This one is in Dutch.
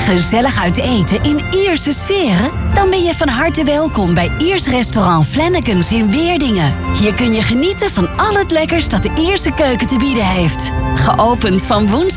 Gezellig uit eten in Ierse sferen? Dan ben je van harte welkom bij Iers restaurant Flanagan's in Weerdingen. Hier kun je genieten van al het lekkers dat de Ierse keuken te bieden heeft. Geopend van woensdag